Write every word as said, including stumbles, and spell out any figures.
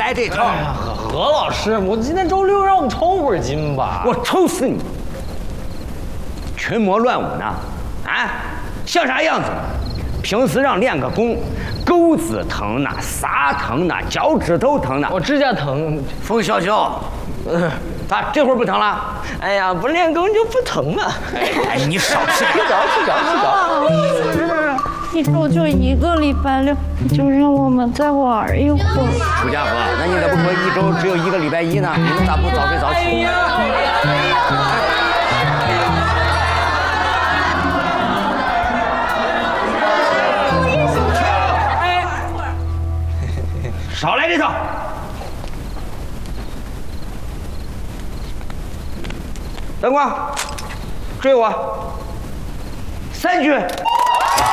来这套。 哎呀，何何老师，我今天周六，让我们抽会儿筋吧。 我抽死你！群魔乱舞呢，啊，像啥样子？平时让练个功，钩子疼呢，啥疼呢，脚趾头疼呢。 我指甲疼。 冯笑笑，嗯，咋这会儿不疼了？ 哎呀，不练功就不疼了。 哎，你少吃点。 睡着睡着睡着。 一周就一个礼拜六，就让我们再玩一会儿。 楚家河，那你咋不说一周只有一个礼拜一呢？你们咋不早睡早起？少来这套！灯光，追我！三局。